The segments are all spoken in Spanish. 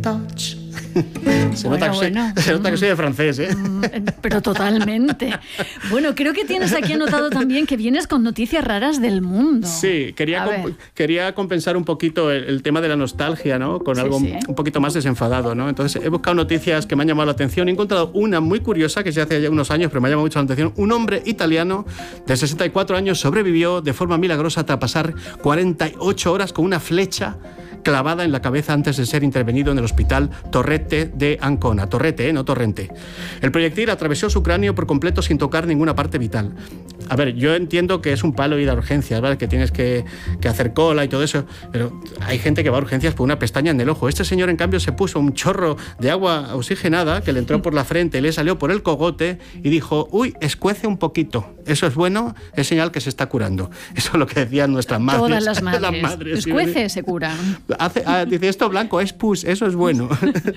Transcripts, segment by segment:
touch. Se nota que soy de francés, ¿eh? Pero totalmente. Bueno, creo que tienes aquí anotado también que vienes con noticias raras del mundo. Sí, quería compensar un poquito el tema de la nostalgia, ¿no? Con algo un poquito más desenfadado, ¿no? Entonces he buscado noticias que me han llamado la atención. He encontrado una muy curiosa que se hace ya unos años, pero me ha llamado mucho la atención. Un hombre italiano de 64 años sobrevivió de forma milagrosa tras pasar 48 horas con una flecha clavada en la cabeza antes de ser intervenido en el hospital Torrette de Ancona. Torrette, no Torrente. El proyectil atravesó su cráneo por completo sin tocar ninguna parte vital. A ver, yo entiendo que es un palo ir a urgencias, ¿vale? Que tienes que hacer cola y todo eso, pero hay gente que va a urgencias por una pestaña en el ojo. Este señor, en cambio, se puso un chorro de agua oxigenada que le entró por la frente, le salió por el cogote y dijo, uy, escuece un poquito. Eso es bueno, es señal que se está curando. Eso es lo que decían nuestras madres. Todas las madres. Escuece, se cura. Dice, esto blanco es pus, eso es bueno.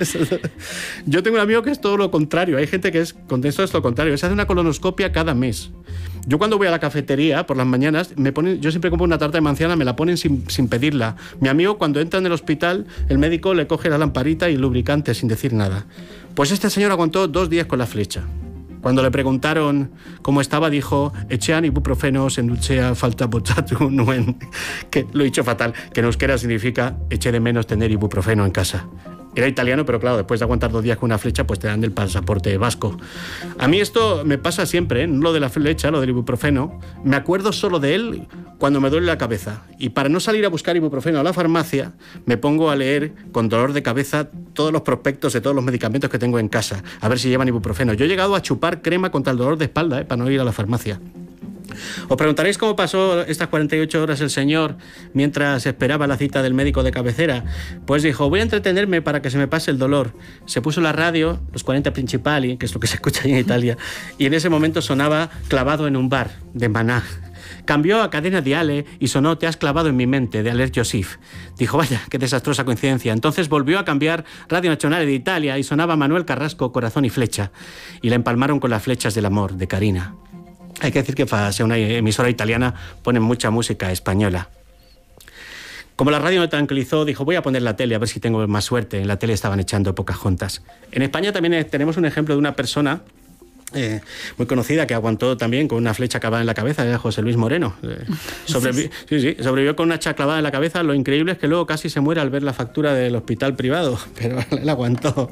Yo tengo un amigo que es todo lo contrario. Hay gente que con esto es lo contrario. Se hace una colonoscopia cada mes. Yo cuando voy a la cafetería por las mañanas, yo siempre compro una tarta de manzana, me la ponen sin pedirla. Mi amigo, cuando entra en el hospital, el médico le coge la lamparita y el lubricante sin decir nada. Pues este señor aguantó 2 días con la flecha. Cuando le preguntaron cómo estaba, dijo, echean ibuprofeno, se nuchea, falta botatu, nuen. Que lo he dicho fatal, que en euskera significa eché de menos tener ibuprofeno en casa. Era italiano, pero claro, después de aguantar 2 días con una flecha, pues te dan el pasaporte vasco. A mí esto me pasa siempre, ¿eh? Lo de la flecha, lo del ibuprofeno. Me acuerdo solo de él cuando me duele la cabeza. Y para no salir a buscar ibuprofeno a la farmacia, me pongo a leer con dolor de cabeza todos los prospectos de todos los medicamentos que tengo en casa, a ver si llevan ibuprofeno. Yo he llegado a chupar crema contra el dolor de espalda, para no ir a la farmacia. Os preguntaréis cómo pasó estas 48 horas el señor mientras esperaba la cita del médico de cabecera. Pues dijo, voy a entretenerme para que se me pase el dolor. Se puso la radio, los 40 Principali, que es lo que se escucha ahí en Italia, y en ese momento sonaba Clavado en un bar, de Maná. Cambió a Cadena Diale y sonó Te has clavado en mi mente, de Alert Josif. Dijo, vaya, qué desastrosa coincidencia. Entonces volvió a cambiar Radio Nacional de Italia y sonaba Manuel Carrasco, Corazón y Flecha. Y la empalmaron con Las flechas del amor, de Carina. Hay que decir que para ser una emisora italiana ponen mucha música española. Como la radio me tranquilizó, dijo, voy a poner la tele a ver si tengo más suerte. En la tele estaban echando Pocahontas. En España también tenemos un ejemplo de una persona muy conocida que aguantó también con una flecha clavada en la cabeza, era José Luis Moreno. Sobrevivió con una hacha clavada en la cabeza. Lo increíble es que luego casi se muere al ver la factura del hospital privado, pero él aguantó.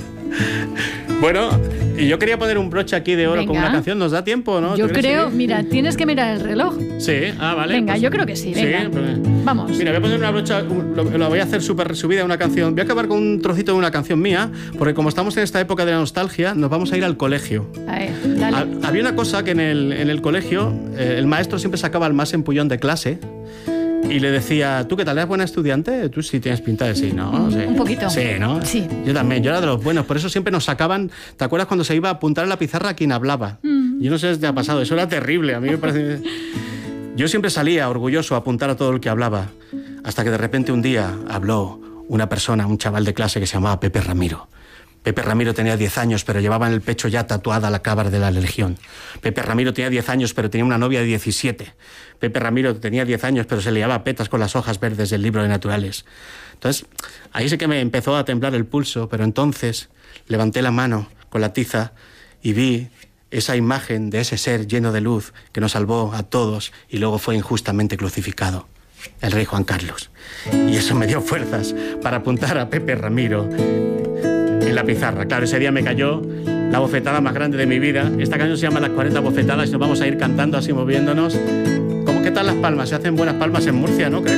Bueno, y yo quería poner un broche aquí de oro. Venga. Con una canción. ¿Nos da tiempo, no? Yo creo, mira, tienes que mirar el reloj. Sí, vale. Venga, pues, yo creo que sí, venga. Sí, pues, vamos. Mira, voy a poner una brocha, lo voy a hacer súper resumida, una canción. Voy a acabar con un trocito de una canción mía, porque como estamos en esta época de la nostalgia, nos vamos a ir al colegio. Dale. Había una cosa que en el colegio, el maestro siempre sacaba al más empullón de clase y le decía, ¿tú qué tal? ¿Eres buena estudiante? Tú sí tienes pinta de sí, ¿no? Sí. Un poquito. Sí, ¿no? Sí. Yo también, yo era de los buenos. Por eso siempre nos sacaban... ¿Te acuerdas cuando se iba a apuntar en la pizarra a quien hablaba? Yo no sé si te ha pasado. Eso era terrible. A mí me parece... Yo siempre salía orgulloso a apuntar a todo el que hablaba. Hasta que de repente un día habló una persona, un chaval de clase que se llamaba Pepe Ramiro. Pepe Ramiro tenía 10 años, pero llevaba en el pecho ya tatuada la cabra de la Legión. Pepe Ramiro tenía 10 años, pero tenía una novia de 17. Pepe Ramiro tenía 10 años, pero se liaba a petas con las hojas verdes del libro de naturales. Entonces, ahí sí que me empezó a temblar el pulso, pero entonces levanté la mano con la tiza y vi esa imagen de ese ser lleno de luz que nos salvó a todos y luego fue injustamente crucificado, el rey Juan Carlos. Y eso me dio fuerzas para apuntar a Pepe Ramiro en la pizarra. Claro, ese día me cayó la bofetada más grande de mi vida. Esta canción se llama Las 40 bofetadas y nos vamos a ir cantando así, moviéndonos. ¿Cómo qué tal las palmas? Se hacen buenas palmas en Murcia, ¿no?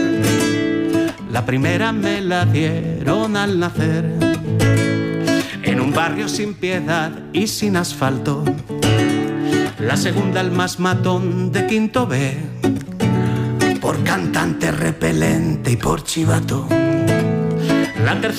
La primera me la dieron al nacer, en un barrio sin piedad y sin asfalto. La segunda al más matón de Quinto B, por cantante repelente y por chivato. La tercera